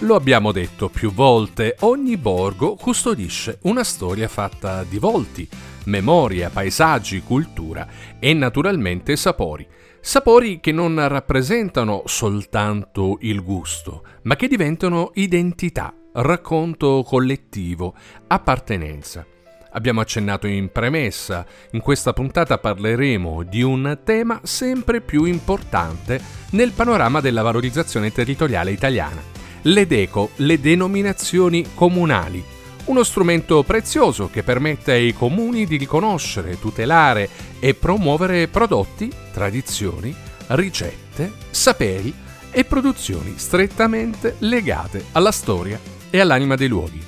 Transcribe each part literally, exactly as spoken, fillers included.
Lo abbiamo detto più volte, ogni borgo custodisce una storia fatta di volti, memoria, paesaggi, cultura e naturalmente sapori. Sapori che non rappresentano soltanto il gusto, ma che diventano identità, racconto collettivo, appartenenza. Abbiamo accennato in premessa, in questa puntata parleremo di un tema sempre più importante nel panorama della valorizzazione territoriale italiana. Le DECO, le denominazioni comunali. Uno strumento prezioso che permette ai comuni di riconoscere, tutelare e promuovere prodotti, tradizioni, ricette, saperi e produzioni strettamente legate alla storia e all'anima dei luoghi.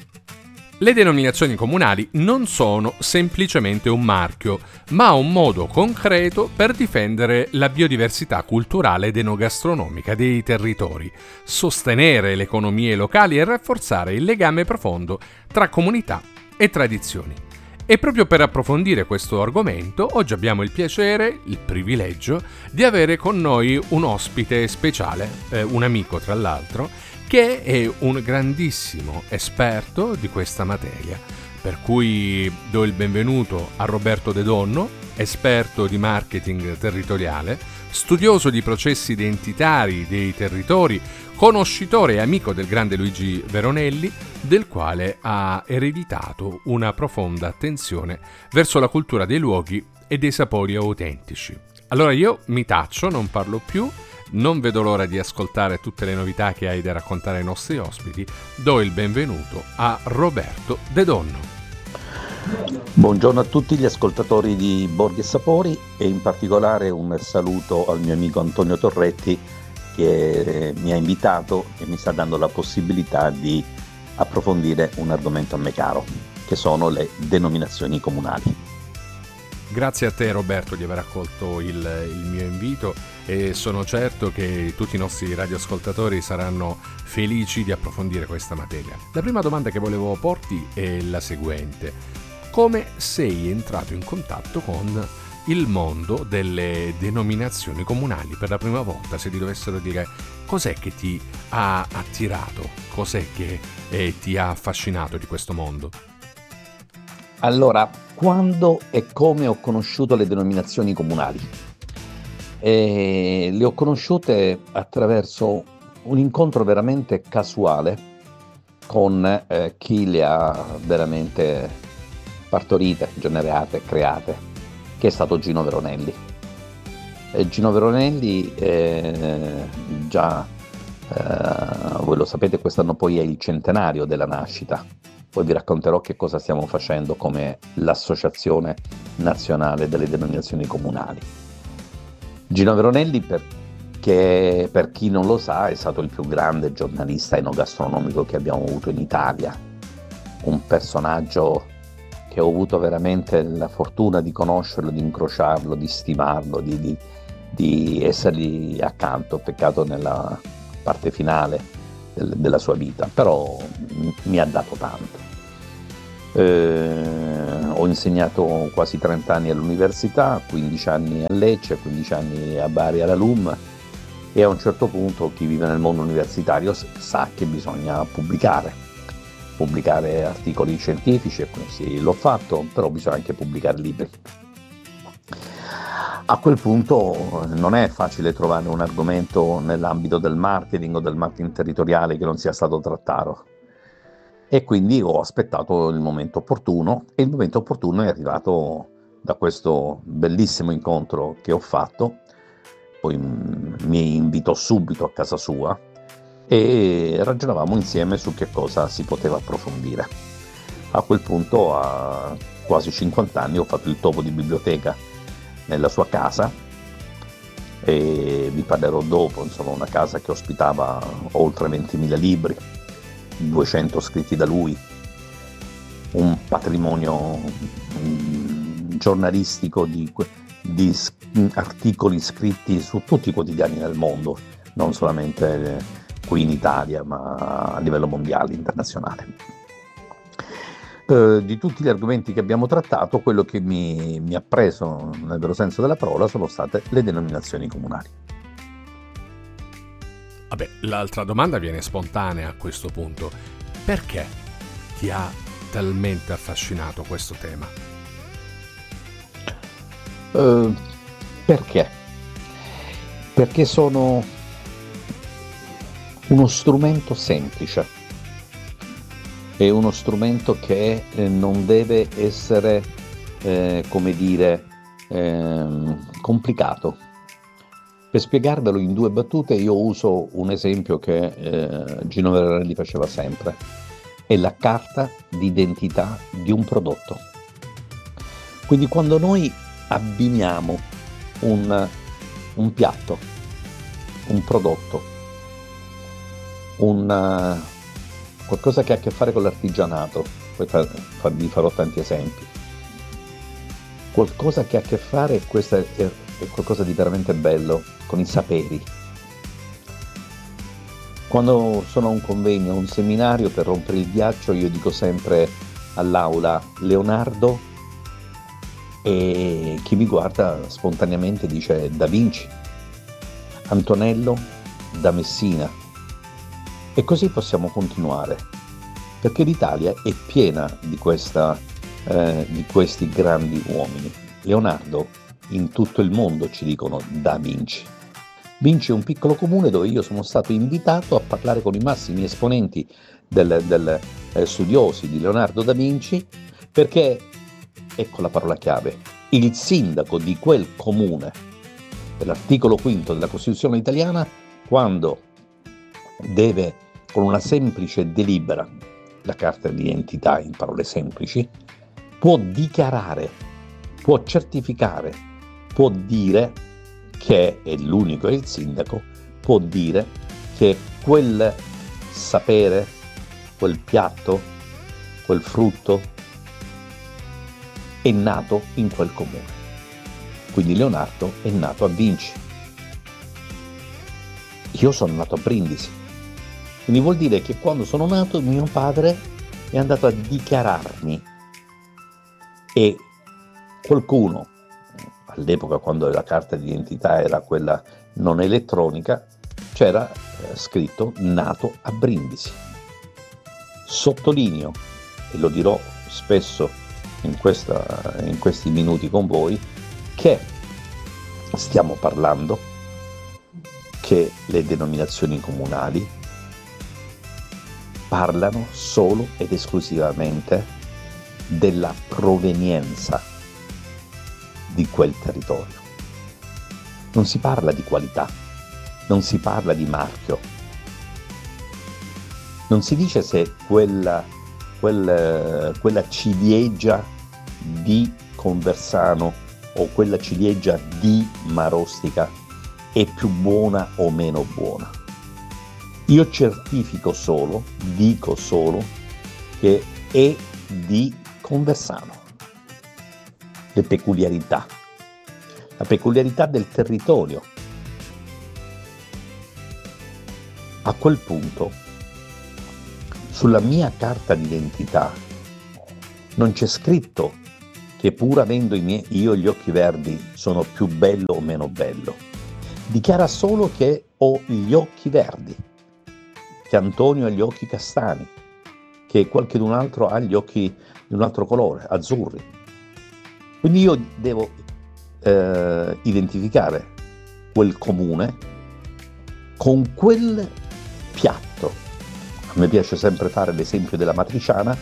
Le denominazioni comunali non sono semplicemente un marchio, ma un modo concreto per difendere la biodiversità culturale ed enogastronomica dei territori, sostenere le economie locali e rafforzare il legame profondo tra comunità e tradizioni. E proprio per approfondire questo argomento, oggi abbiamo il piacere, il privilegio, di avere con noi un ospite speciale, eh, un amico tra l'altro, che è un grandissimo esperto di questa materia, per cui do il benvenuto a Roberto De Donno, esperto di marketing territoriale, studioso di processi identitari dei territori, conoscitore e amico del grande Luigi Veronelli, del quale ha ereditato una profonda attenzione verso la cultura dei luoghi e dei sapori autentici. Allora io mi taccio, non parlo più. Non vedo l'ora di ascoltare tutte le novità che hai da raccontare ai nostri ospiti. Do il benvenuto a Roberto De Donno. Buongiorno a tutti gli ascoltatori di Borghi e Sapori e in particolare un saluto al mio amico Antonio Torretti che mi ha invitato e mi sta dando la possibilità di approfondire un argomento a me caro, che sono le denominazioni comunali. Grazie a te Roberto di aver accolto il, il mio invito e sono certo che tutti i nostri radioascoltatori saranno felici di approfondire questa materia. La prima domanda che volevo porti è la seguente: come sei entrato in contatto con il mondo delle denominazioni comunali per la prima volta? Se ti dovessero dire cos'è che ti ha attirato, cos'è che eh, ti ha affascinato di questo mondo? Allora, quando e come ho conosciuto le denominazioni comunali? E le ho conosciute attraverso un incontro veramente casuale con eh, chi le ha veramente partorite, generate, create, che è stato Gino Veronelli. E Gino Veronelli, eh, già eh, voi lo sapete, quest'anno poi è il centenario della nascita. Poi vi racconterò che cosa stiamo facendo come l'Associazione Nazionale delle Denominazioni Comunali. Gino Veronelli, perché per chi non lo sa, è stato il più grande giornalista enogastronomico che abbiamo avuto in Italia. Un personaggio che ho avuto veramente la fortuna di conoscerlo, di incrociarlo, di stimarlo, di, di, di essergli accanto. Peccato nella parte finale del, della sua vita, però mi ha dato tanto. Eh, ho insegnato quasi trenta anni all'università, quindici anni a Lecce, quindici anni a Bari alla L U M, e a un certo punto chi vive nel mondo universitario sa che bisogna pubblicare, pubblicare articoli scientifici, e quindi l'ho fatto, però bisogna anche pubblicare libri. A quel punto non è facile trovare un argomento nell'ambito del marketing o del marketing territoriale che non sia stato trattato. E quindi ho aspettato il momento opportuno, e il momento opportuno è arrivato da questo bellissimo incontro che ho fatto. Poi mi invitò subito a casa sua e ragionavamo insieme su che cosa si poteva approfondire. A quel punto, a quasi cinquanta anni, ho fatto il topo di biblioteca nella sua casa, e vi parlerò dopo. Insomma, una casa che ospitava oltre ventimila libri, duecento scritti da lui, un patrimonio mh, giornalistico di, di articoli scritti su tutti i quotidiani del mondo, non solamente qui in Italia, ma a livello mondiale, internazionale. Eh, di tutti gli argomenti che abbiamo trattato, quello che mi, mi ha preso nel vero senso della parola sono state le denominazioni comunali. Vabbè, l'altra domanda viene spontanea a questo punto. Perché ti ha talmente affascinato questo tema? Uh, perché? Perché sono uno strumento semplice, è uno strumento che eh, non deve essere, eh, come dire, eh, complicato. Per spiegarvelo in due battute io uso un esempio che eh, Gino Vernelli faceva sempre, è la carta d'identità di un prodotto. Quindi quando noi abbiniamo un, un piatto, un prodotto, un, qualcosa che ha a che fare con l'artigianato, poi fa, fa, vi farò tanti esempi, qualcosa che ha a che fare, questo è, è qualcosa di veramente bello, con i saperi. Quando sono a un convegno, a un seminario, per rompere il ghiaccio, io dico sempre all'aula Leonardo e chi mi guarda spontaneamente dice Da Vinci, Antonello da Messina, e così possiamo continuare, perché l'Italia è piena di, questa, eh, di questi grandi uomini. Leonardo, in tutto il mondo ci dicono Da Vinci. Vinci è un piccolo comune dove io sono stato invitato a parlare con i massimi esponenti del, del eh, studiosi di Leonardo da Vinci, perché, ecco la parola chiave, il sindaco di quel comune, dell'articolo quinto della Costituzione italiana, quando deve, con una semplice delibera, la carta di identità in parole semplici, può dichiarare, può certificare, può dire che è l'unico, è il sindaco, può dire che quel sapere, quel piatto, quel frutto è nato in quel comune. Quindi Leonardo è nato a Vinci. Io sono nato a Brindisi. Quindi vuol dire che quando sono nato mio padre è andato a dichiararmi, e qualcuno, all'epoca quando la carta d'identità era quella non elettronica, c'era eh, scritto nato a Brindisi. Sottolineo, e lo dirò spesso in, questa, in questi minuti con voi, che stiamo parlando che le denominazioni comunali parlano solo ed esclusivamente della provenienza di quel territorio. Non si parla di qualità, non si parla di marchio, non si dice se quella, quel, quella ciliegia di Conversano o quella ciliegia di Marostica è più buona o meno buona. Io certifico solo, dico solo, che è di Conversano. Le peculiarità, la peculiarità del territorio. A quel punto, sulla mia carta d'identità non c'è scritto che pur avendo i miei, io gli occhi verdi sono più bello o meno bello. Dichiara solo che ho gli occhi verdi, che Antonio ha gli occhi castani, che qualcun altro ha gli occhi di un altro colore, azzurri. Quindi io devo eh, identificare quel comune con quel piatto. A me piace sempre fare l'esempio della matriciana.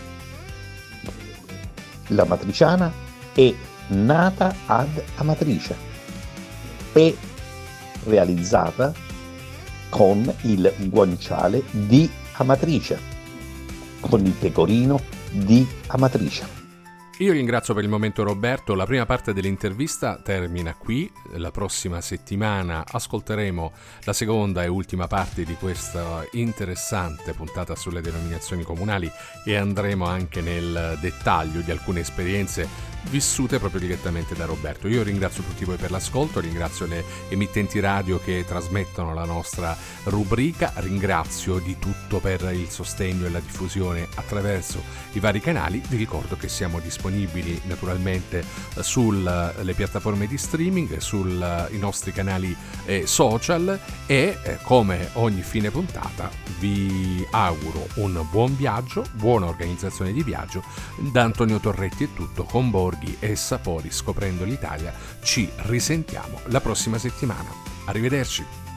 La matriciana è nata ad Amatrice, è realizzata con il guanciale di Amatrice, con il pecorino di Amatrice. Io ringrazio per il momento Roberto, la prima parte dell'intervista termina qui, la prossima settimana ascolteremo la seconda e ultima parte di questa interessante puntata sulle denominazioni comunali e andremo anche nel dettaglio di alcune esperienze vissute proprio direttamente da Roberto. Io ringrazio tutti voi per l'ascolto, ringrazio le emittenti radio che trasmettono la nostra rubrica, ringrazio di tutto per il sostegno e la diffusione attraverso i vari canali. Vi ricordo che siamo disponibili naturalmente sulle piattaforme di streaming, sui nostri canali eh, social e eh, come ogni fine puntata vi auguro un buon viaggio, buona organizzazione di viaggio. Da Antonio Torretti è tutto, con Borghi e Sapori scoprendo l'Italia ci risentiamo la prossima settimana. Arrivederci.